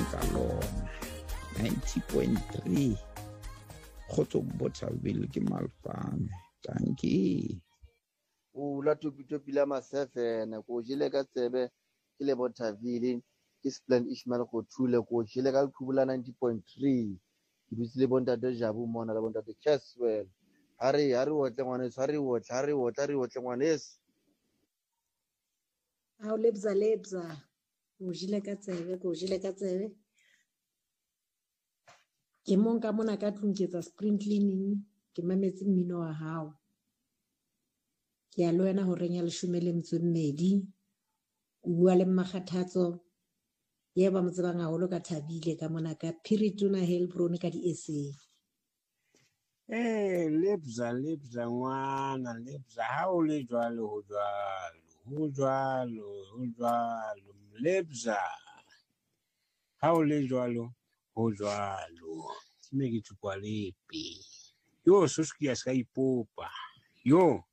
buang ka lona 90.3 kgotsong Bothaville ke Malfame tanki la topila masefene ko jile ka tsebe ke le Bothaville ke Splend Ishmael go thule ko jile ka khubula 90.3 ke dutse le bontate Jabu mona le bontate Caswell hari wotle ngwanes hari wotle ngwanes a o lebza o jile ka tsebe ke monka mona ka tlung ke tsa spring cleaning ke mametse mmino wa hao ke a le wena ho renya 12 o bua le Mmakgathatso ye ba mo tsebang haholo ka Thabile ka mona ka Phiritona Hellbron ka di-SA. Lebza ngwana lebza ha o le jwalo ho jwalo lebza ha o le jwalo ho jwalo tsime ke tsukwa lepe yo suskia ska ipopa yo